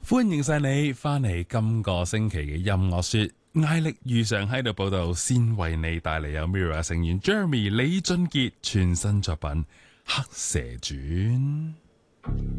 歡迎晒你翻嚟今個星期嘅音樂說，艾力遇上喺度報道，先為你帶嚟有 Mirror 成員 Jeremy 李俊傑全新作品《黑蛇傳》。